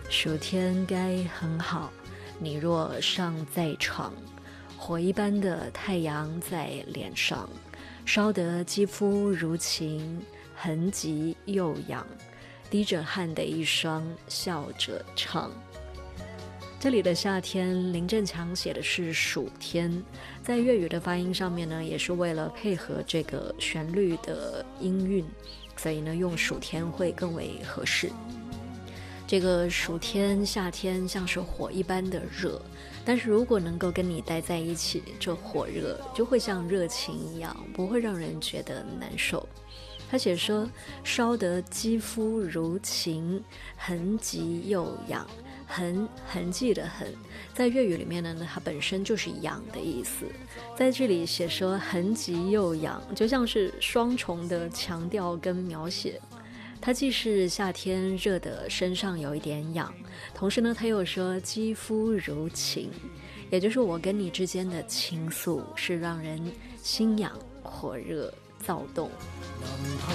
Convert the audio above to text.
暑天该很好，你若尚在场，火一般的太阳在脸上，烧得肌肤如情，痕迹又痒，滴着汗的一双笑着唱。这里的夏天，林振强写的是暑天，在粤语的发音上面呢，也是为了配合这个旋律的音韵，所以呢，用暑天会更为合适。这个暑天夏天像是火一般的热，但是如果能够跟你待在一起，这火热就会像热情一样，不会让人觉得难受。他写说，烧得肌肤如情，痕迹又痒。痕迹的痕，在粤语里面呢，它本身就是痒的意思。在这里写说痕迹又痒，就像是双重的强调跟描写。它既是夏天热的身上有一点痒，同时呢，它又说肌肤如情，也就是我跟你之间的情愫是让人心痒火热躁动。